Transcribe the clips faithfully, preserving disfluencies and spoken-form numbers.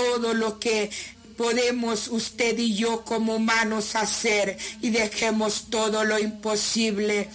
todo lo que podemos usted y yo como humanos hacer, y dejemos todo lo imposible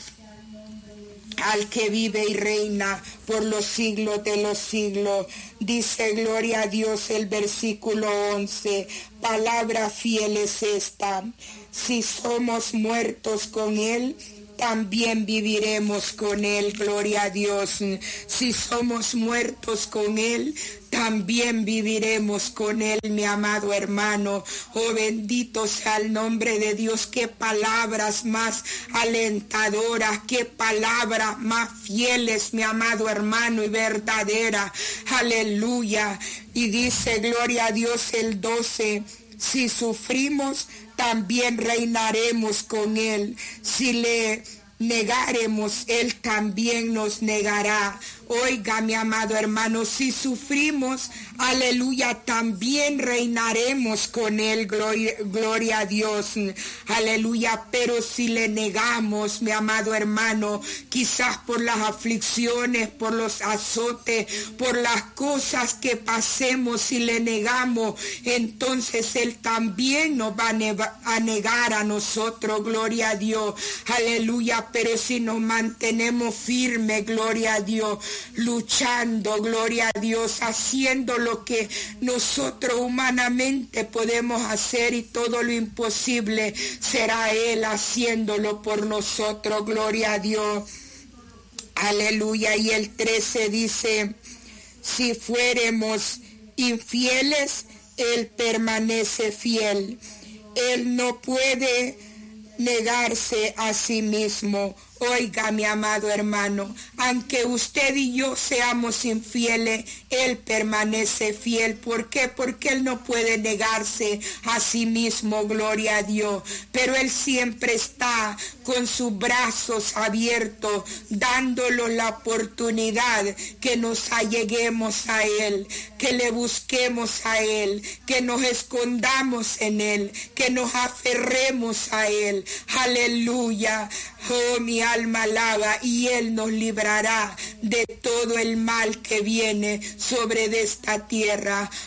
al que vive y reina por los siglos de los siglos. Dice, gloria a Dios, el versículo once, palabra fiel es esta: si somos muertos con Él, también viviremos con Él. Gloria a Dios. Si somos muertos con Él, también viviremos con Él, mi amado hermano. Oh, bendito sea el nombre de Dios. Qué palabras más alentadoras, qué palabras más fieles, mi amado hermano, y verdadera. Aleluya. Y dice, gloria a Dios, el doce, si sufrimos, también reinaremos con Él. Si le negaremos, Él también nos negará. Oiga, mi amado hermano, si sufrimos, aleluya, también reinaremos con Él, gloria, gloria a Dios, aleluya. Pero si le negamos, mi amado hermano, quizás por las aflicciones, por los azotes, por las cosas que pasemos, si le negamos, entonces Él también nos va a, nega, a negar a nosotros, gloria a Dios, aleluya. Pero si nos mantenemos firmes, gloria a Dios, luchando, gloria a Dios, haciendo lo que nosotros humanamente podemos hacer, y todo lo imposible será Él haciéndolo por nosotros, gloria a Dios, aleluya. Y el trece dice, si fuéramos infieles, Él permanece fiel. Él no puede negarse a sí mismo. Oiga, mi amado hermano, aunque usted y yo seamos infieles, Él permanece fiel. ¿Por qué? Porque Él no puede negarse a sí mismo, gloria a Dios. Pero Él siempre está con sus brazos abiertos, dándonos la oportunidad que nos alleguemos a Él, que le busquemos a Él, que nos escondamos en Él, que nos aferremos a Él. Aleluya. Oh, mi alma alaba, y Él nos librará de todo el mal que viene sobre de esta tierra.